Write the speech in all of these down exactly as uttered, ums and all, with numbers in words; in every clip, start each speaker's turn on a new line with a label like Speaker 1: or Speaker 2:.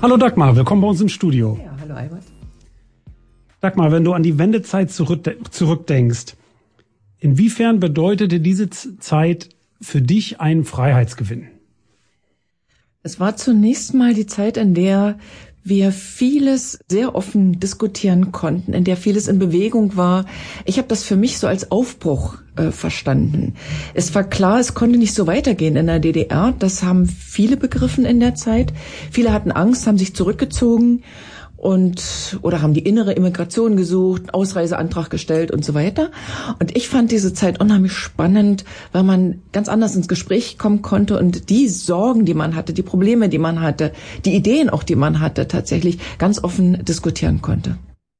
Speaker 1: Hallo Dagmar, willkommen bei uns im Studio.
Speaker 2: Ja, hallo Albert.
Speaker 1: Dagmar, wenn du an die Wendezeit zurückdenkst, inwiefern bedeutete diese Zeit für dich einen Freiheitsgewinn?
Speaker 2: Es war zunächst mal die Zeit, in der wir vieles sehr offen diskutieren konnten, in der vieles in Bewegung war. Ich habe das für mich so als Aufbruch äh, verstanden. Es war klar, es konnte nicht so weitergehen in der D D R. Das haben viele begriffen in der Zeit. Viele hatten Angst, haben sich zurückgezogen und oder haben die innere Immigration gesucht, Ausreiseantrag gestellt und so weiter. Und ich fand diese Zeit unheimlich spannend, weil man ganz anders ins Gespräch kommen konnte und die Sorgen, die man hatte, die Probleme, die man hatte, die Ideen auch, die man hatte, tatsächlich ganz offen diskutieren konnte.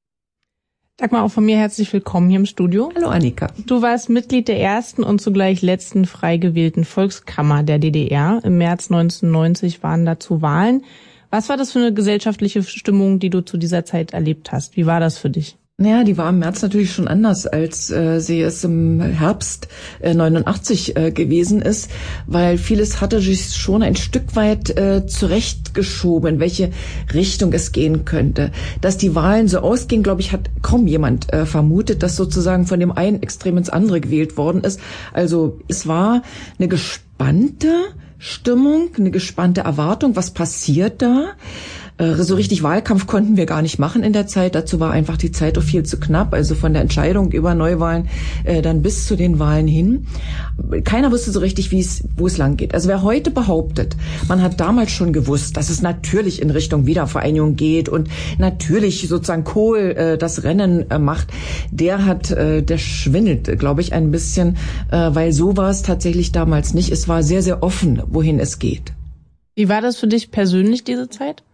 Speaker 3: Dagmar, auch von mir herzlich willkommen hier im Studio.
Speaker 2: Hallo Annika.
Speaker 3: Du warst Mitglied der ersten und zugleich letzten frei gewählten Volkskammer der D D R. Im März neunzehnhundertneunzig waren dazu Wahlen. Was war das für eine gesellschaftliche Stimmung, die du zu dieser Zeit erlebt hast? Wie war das für dich?
Speaker 2: Naja, die war im März natürlich schon anders, als äh, sie es im Herbst äh, neunundachtzig äh, gewesen ist, weil vieles hatte sich schon ein Stück weit äh, zurechtgeschoben, in welche Richtung es gehen könnte. Dass die Wahlen so ausgingen, glaube ich, hat kaum jemand äh, vermutet, dass sozusagen von dem einen Extrem ins andere gewählt worden ist. Also es war eine gespannte Stimmung, eine gespannte Erwartung, was passiert da? So richtig Wahlkampf konnten wir gar nicht machen in der Zeit. Dazu war einfach die Zeit auch viel zu knapp. Also von der Entscheidung über Neuwahlen äh, dann bis zu den Wahlen hin. Keiner wusste so richtig, wie es, wo es lang geht. Also wer heute behauptet, man hat damals schon gewusst, dass es natürlich in Richtung Wiedervereinigung geht und natürlich sozusagen Kohl äh, das Rennen äh, macht, der hat, äh, der schwindelt, glaube ich, ein bisschen, äh, weil so war es tatsächlich damals nicht. Es war sehr, sehr offen, wohin es geht.
Speaker 3: Wie war das für dich persönlich, diese Zeit?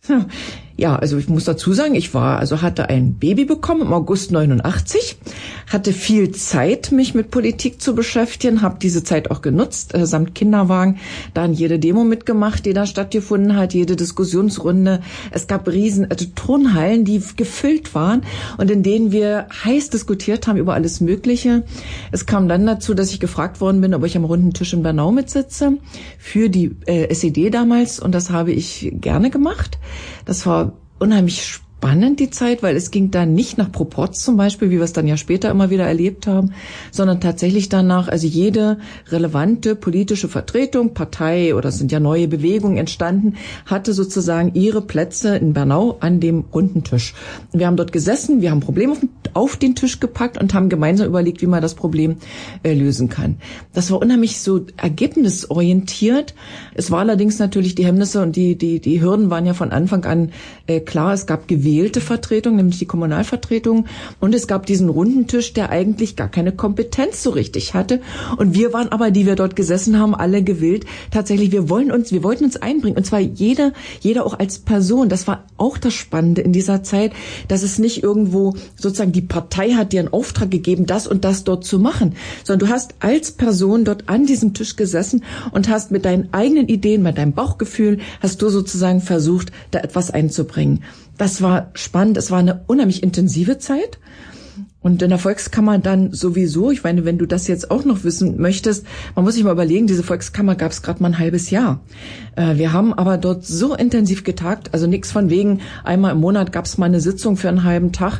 Speaker 2: Ja, also ich muss dazu sagen, ich war, also hatte ein Baby bekommen im August neunundachtzig, hatte viel Zeit, mich mit Politik zu beschäftigen, habe diese Zeit auch genutzt, äh, samt Kinderwagen, dann jede Demo mitgemacht, die da stattgefunden hat, jede Diskussionsrunde. Es gab riesen also Turnhallen, die gefüllt waren und in denen wir heiß diskutiert haben über alles Mögliche. Es kam dann dazu, dass ich gefragt worden bin, ob ich am runden Tisch in Bernau mitsitze für die äh, S E D damals und das habe ich gerne gemacht. Das war unheimlich spannend, die Zeit, weil es ging dann nicht nach Proporz zum Beispiel, wie wir es dann ja später immer wieder erlebt haben, sondern tatsächlich danach, also jede relevante politische Vertretung, Partei oder es sind ja neue Bewegungen entstanden, hatte sozusagen ihre Plätze in Bernau an dem runden Tisch. Wir haben dort gesessen, wir haben Probleme auf, auf den Tisch gepackt und haben gemeinsam überlegt, wie man das Problem äh, lösen kann. Das war unheimlich so ergebnisorientiert. Es war allerdings natürlich die Hemmnisse und die, die, die Hürden waren ja von Anfang an äh, klar. Es gab gewählte Vertretung, nämlich die Kommunalvertretung. Und es gab diesen runden Tisch, der eigentlich gar keine Kompetenz so richtig hatte. Und wir waren aber, die wir dort gesessen haben, alle gewillt. Tatsächlich, wir wollen uns, wir wollten uns einbringen. Und zwar jeder, jeder auch als Person. Das war auch das Spannende in dieser Zeit, dass es nicht irgendwo sozusagen die Partei hat dir einen Auftrag gegeben, das und das dort zu machen, sondern du hast als Person dort an diesem Tisch gesessen und hast mit deinen eigenen Ideen, mit deinem Bauchgefühl, hast du sozusagen versucht, da etwas einzubringen. Das war spannend, es war eine unheimlich intensive Zeit. Und in der Volkskammer dann sowieso, ich meine, wenn du das jetzt auch noch wissen möchtest, man muss sich mal überlegen, diese Volkskammer gab es gerade mal ein halbes Jahr. Wir haben aber dort so intensiv getagt, also nichts von wegen, einmal im Monat gab es mal eine Sitzung für einen halben Tag.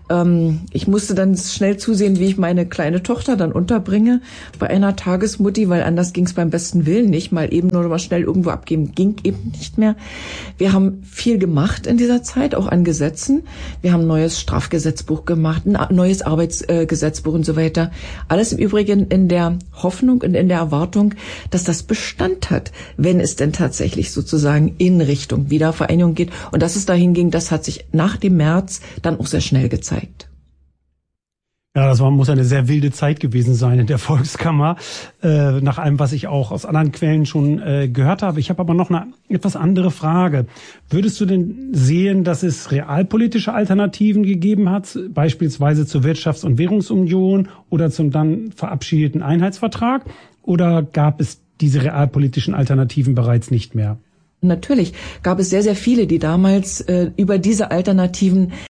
Speaker 2: Ich musste dann schnell zusehen, wie ich meine kleine Tochter dann unterbringe bei einer Tagesmutti, weil anders ging es beim besten Willen nicht, mal eben nur mal schnell irgendwo abgeben, ging eben nicht mehr. Wir haben viel gemacht in dieser Zeit, auch an Gesetzen. Wir haben ein neues Strafgesetzbuch gemacht, ein neues Arbeitsgesetzbuch und so weiter. Alles im Übrigen in der Hoffnung und in der Erwartung, dass das Bestand hat, wenn es denn tatsächlich sozusagen in Richtung Wiedervereinigung geht. Und dass es dahin ging, das hat sich nach dem März dann auch sehr schnell gezeigt.
Speaker 1: Ja, das war, muss eine sehr wilde Zeit gewesen sein in der Volkskammer, äh, nach allem, was ich auch aus anderen Quellen schon äh, gehört habe. Ich habe aber noch eine etwas andere Frage. Würdest du denn sehen, dass es realpolitische Alternativen gegeben hat, beispielsweise zur Wirtschafts- und Währungsunion oder zum dann verabschiedeten Einheitsvertrag? Oder gab es diese realpolitischen Alternativen bereits nicht mehr?
Speaker 2: Natürlich gab es sehr, sehr viele, die damals äh, über diese Alternativen